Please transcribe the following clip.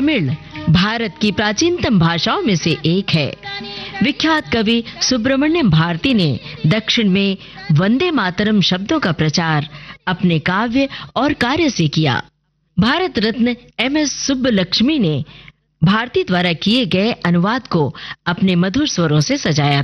तमिल भारत की प्राचीनतम भाषाओं में से एक है। विख्यात कवि सुब्रमण्यम भारती ने दक्षिण में वंदे मातरम शब्दों का प्रचार अपने काव्य और कार्य से किया। भारत रत्न एम.एस. सुब्बलक्ष्मी ने भारती द्वारा किए गए अनुवाद को अपने मधुर स्वरों से सजाया